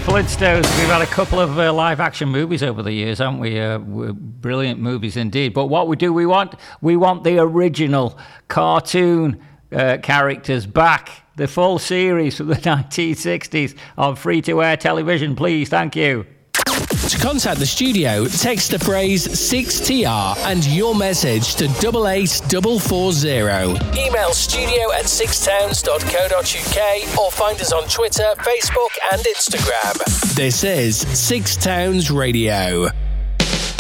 Flintstones. We've had a couple of live action movies over the years, haven't we? Brilliant movies indeed. But what we want the original cartoon characters back. The full series from the 1960s on free-to-air television, please. Thank you. To contact the studio, text the phrase 6TR and your message to 88440. Email studio@sixtowns.co.uk or find us on Twitter, Facebook and Instagram. This is Six Towns Radio.